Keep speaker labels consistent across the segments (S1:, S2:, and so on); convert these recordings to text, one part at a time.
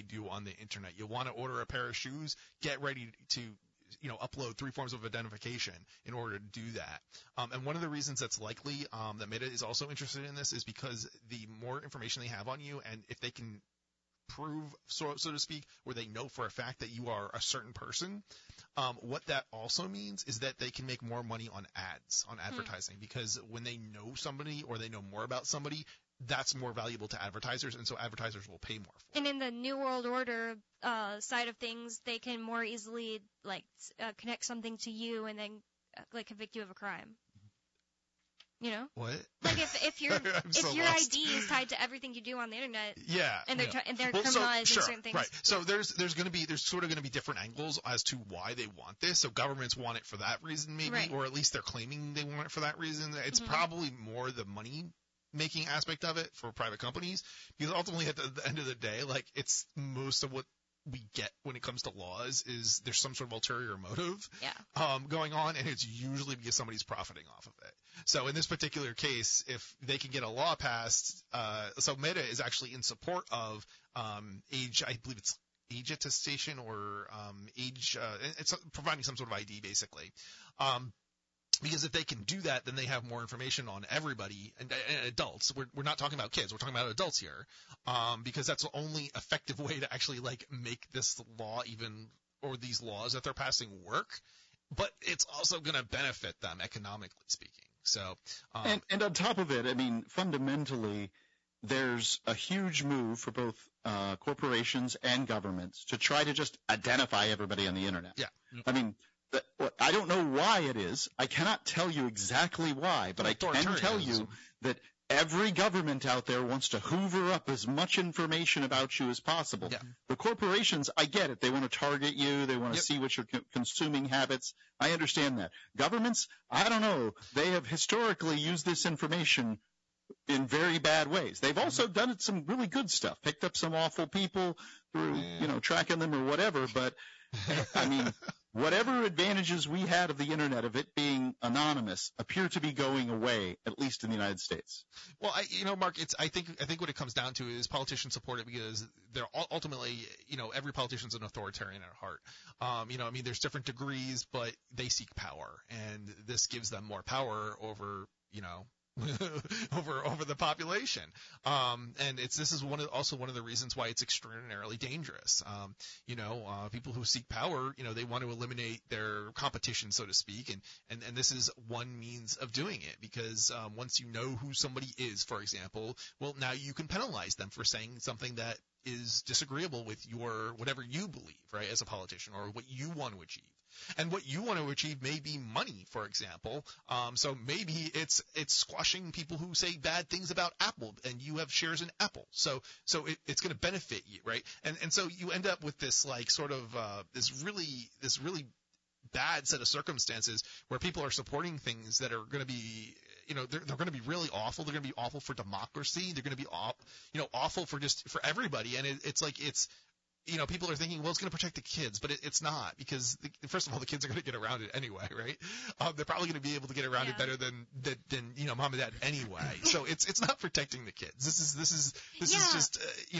S1: do on the internet. You want to order a pair of shoes, get ready to upload 3 forms of identification in order to do that. And one of the reasons that's likely that Meta is also interested in this is because the more information they have on you, and if they can prove, so to speak, where they know for a fact that you are a certain person, what that also means is that they can make more money on ads, on advertising, because when they know somebody or they know more about somebody, that's more valuable to advertisers, and so advertisers will pay more for it.
S2: And in the New World Order side of things, they can more easily connect something to you and then convict you of a crime. You know?
S1: What?
S2: Like if your ID is tied to everything you do on the internet,
S1: yeah,
S2: and they're criminalizing certain things.
S1: Right. So there's sort of going to be different angles as to why they want this. So governments want it for that reason, maybe,
S2: right.
S1: or at least they're claiming they want it for that reason. It's probably more the money making aspect of it for private companies, because ultimately at the end of the day, it's most of what we get when it comes to laws is there's some sort of ulterior motive going on, and it's usually because somebody's profiting off of it. So in this particular case, if they can get a law passed, so Meta is actually in support of I believe it's age attestation or it's providing some sort of ID basically. Because if they can do that, then they have more information on everybody and adults. We're not talking about kids. We're talking about adults here, because that's the only effective way to actually make this law or these laws that they're passing work. But it's also going to benefit them economically speaking. So,
S3: and on top of it, I mean, fundamentally, there's a huge move for both corporations and governments to try to just identify everybody on the internet.
S1: Yeah.
S3: I mean, I don't know why it is. I cannot tell you exactly why, but I can tell you that every government out there wants to hoover up as much information about you as possible.
S1: Yeah.
S3: The corporations, I get it. They want to target you. They want to see what your consuming habits. I understand that. Governments, I don't know. They have historically used this information in very bad ways. They've also done some really good stuff, picked up some awful people through, tracking them or whatever. But, I mean, whatever advantages we had of the internet, of it being anonymous, appear to be going away, at least in the United States.
S1: Well, Mark, I think what it comes down to is politicians support it because they're ultimately, every politician's an authoritarian at heart. There's different degrees, but they seek power, and this gives them more power over, over the population. This is also one of the reasons why it's extraordinarily dangerous. People who seek power, they want to eliminate their competition, so to speak, and this is one means of doing it, because once you know who somebody is, for example, well, now you can penalize them for saying something that is disagreeable with whatever you believe, right, as a politician, or what you want to achieve. And what you want to achieve may be money, for example. So maybe it's squashing people who say bad things about Apple, and you have shares in Apple. So it's going to benefit you, right? And so you end up with this this really bad set of circumstances where people are supporting things that are going to be, they're going to be really awful. They're going to be awful for democracy. They're going to be awful for everybody. And people are thinking, well, it's going to protect the kids, but it's not, because first of all, the kids are going to get around it anyway, right? They're probably going to be able to get around it better than mom and dad anyway. So it's not protecting the kids. This is just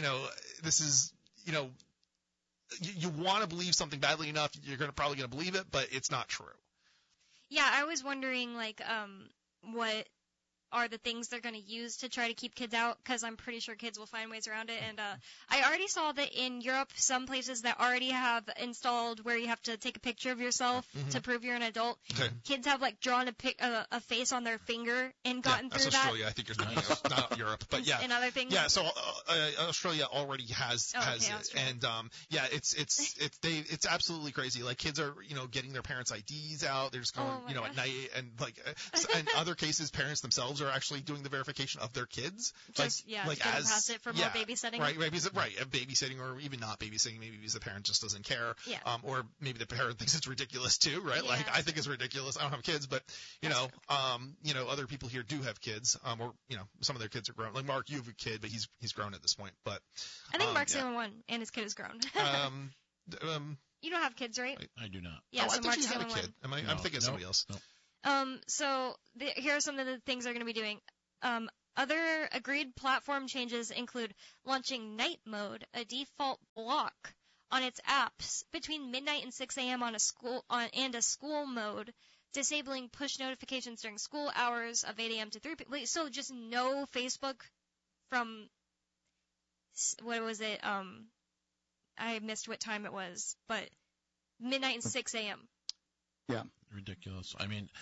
S1: you want to believe something badly enough, you're probably going to believe it, but it's not true.
S2: Yeah, I was wondering what are the things they're going to use to try to keep kids out, because I'm pretty sure kids will find ways around it. And I already saw that in Europe, some places that already have installed where you have to take a picture of yourself to prove you're an adult. Okay. Kids have drawn a face on their finger and gotten through that.
S1: That's Australia. I think it's not Europe, but yeah.
S2: And other things.
S1: Yeah, so Australia already has it, and it's absolutely crazy. Kids are getting their parents' IDs out. They're just going at night, and in other cases, parents themselves are actually doing the verification of their kids.
S2: Just pass it for more babysitting.
S1: Right, babysitting, or even not babysitting. Maybe because the parent just doesn't care.
S2: Yeah.
S1: Or maybe the parent thinks it's ridiculous too, right?
S2: Yeah.
S1: I think it's ridiculous. I don't have kids, but other people here do have kids. Or some of their kids are grown. Like Mark, you have a kid, but he's grown at this point. But
S2: I think Mark's the only one, and his kid is grown. You don't have kids, right?
S4: I do not.
S2: Yeah, so
S1: I thought
S2: Mark's
S1: you had
S2: the
S1: a
S2: only
S1: kid.
S2: one.
S1: I'm thinking of somebody else.
S4: No.
S2: So here are some of the things they're going to be doing. Other agreed platform changes include launching night mode, a default block on its apps between midnight and 6 a.m. and a school mode, disabling push notifications during school hours of 8 a.m. to 3 p.m. So just no Facebook from, what was it? I missed what time it was, but midnight and 6 a.m.
S3: Yeah.
S4: Ridiculous. I mean,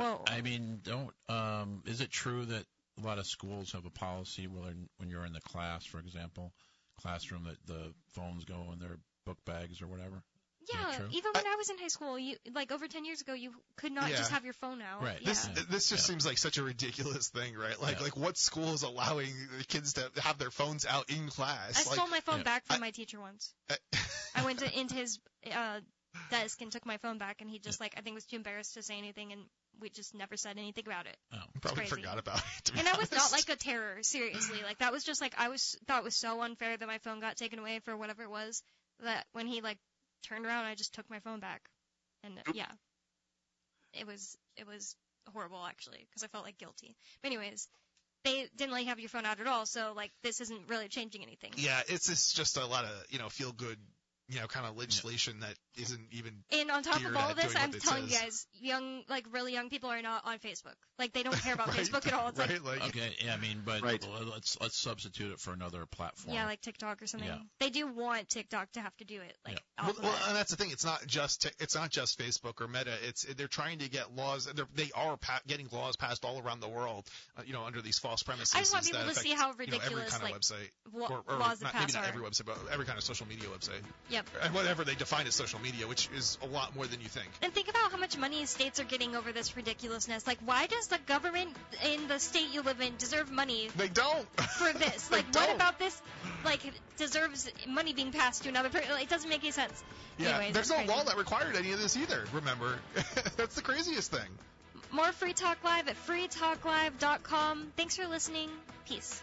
S4: is it true that a lot of schools have a policy when you're in the class, for example, classroom, that the phones go in their book bags or whatever?
S2: Yeah, even when I was in high school, over 10 years ago, you could not just have your phone out.
S4: Right.
S2: Yeah.
S1: This just seems like such a ridiculous thing, right? Like what school is allowing the kids to have their phones out in class?
S2: I stole my phone back from my teacher once. I went into his desk and took my phone back, and he just I think was too embarrassed to say anything, and we just never said anything about it.
S1: Oh, probably forgot about it.
S2: And I was not like a terror, seriously. That was just thought it was so unfair that my phone got taken away for whatever it was, that when he turned around, I just took my phone back, and it was horrible actually, because I felt guilty. But anyways, they didn't let you have your phone out at all, so this isn't really changing anything.
S1: Yeah, it's just a lot of feel good, kind of legislation that isn't even.
S2: And on top of all of this, I'm telling you
S1: says.
S2: guys, really young people are not on Facebook. They don't care about Facebook at all. It's
S4: okay, yeah, but let's substitute it for another platform.
S2: Yeah, like TikTok or something.
S4: Yeah.
S2: They do want TikTok to have to do it.
S1: Well, and that's the thing. It's not just Facebook or Meta. They're trying to get laws. They are getting laws passed all around the world. Under these false premises.
S2: I just want people to see how ridiculous
S1: every kind of website, or
S2: laws that pass
S1: maybe not
S2: are.
S1: every website, but every kind of social media website.
S2: Yep.
S1: And whatever they define as social media, which is a lot more than you think.
S2: And think about how much money states are getting over this ridiculousness. Why does the government in the state you live in deserve money?
S1: They don't.
S2: For this. What about this, deserves money being passed to another person? It doesn't make any sense.
S1: Yeah,
S2: Anyways,
S1: there's no law that required any of this either, remember? That's the craziest thing.
S2: More Free Talk Live at freetalklive.com. Thanks for listening. Peace.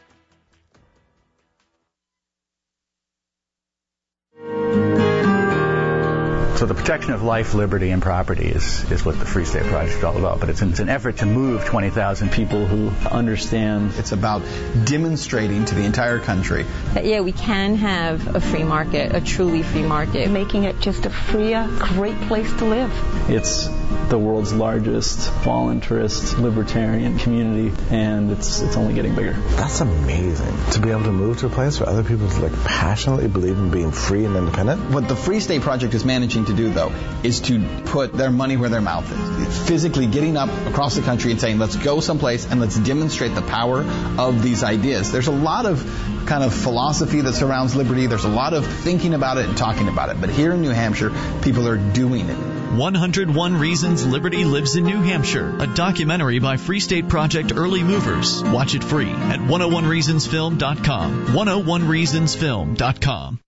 S5: So the protection of life, liberty, and property is what the Free State Project is all about. But it's an effort to move 20,000 people who understand.
S6: It's about demonstrating to the entire country
S7: that, we can have a free market, a truly free market.
S8: Making it just a freer, great place to live.
S5: It's the world's largest voluntarist libertarian community, and it's only getting bigger.
S9: That's amazing. To be able to move to a place where other people passionately believe in being free and independent.
S6: What the Free State Project is managing to do, though, is to put their money where their mouth is. Physically getting up across the country and saying, let's go someplace and let's demonstrate the power of these ideas. There's a lot of kind of philosophy that surrounds liberty. There's a lot of thinking about it and talking about it. But here in New Hampshire, people are doing it.
S10: 101 Reasons Liberty Lives in New Hampshire, a documentary by Free State Project Early Movers. Watch it free at 101reasonsfilm.com. 101reasonsfilm.com.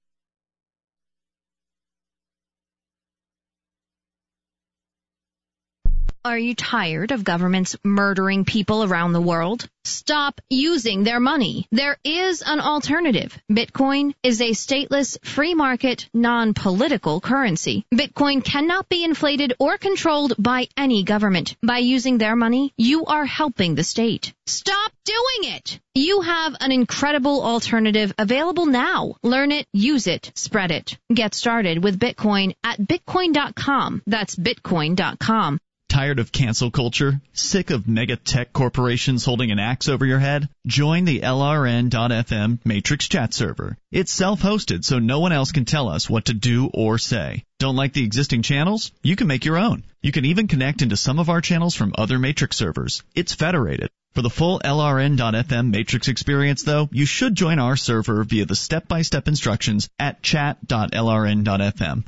S11: Are you tired of governments murdering people around the world? Stop using their money. There is an alternative. Bitcoin is a stateless, free market, non-political currency. Bitcoin cannot be inflated or controlled by any government. By using their money, you are helping the state. Stop doing it! You have an incredible alternative available now. Learn it, use it, spread it. Get started with Bitcoin at bitcoin.com. That's bitcoin.com.
S10: Tired of cancel culture? Sick of mega tech corporations holding an axe over your head? Join the LRN.FM Matrix chat server. It's self-hosted, so no one else can tell us what to do or say. Don't like the existing channels? You can make your own. You can even connect into some of our channels from other Matrix servers. It's federated. For the full LRN.FM Matrix experience, though, you should join our server via the step-by-step instructions at chat.lrn.fm.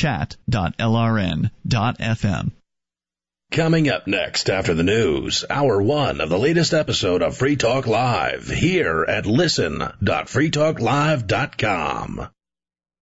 S10: Chat.lrn.fm.
S12: Coming up next after the news, Hour 1 of the latest episode of Free Talk Live, here at listen.freetalklive.com.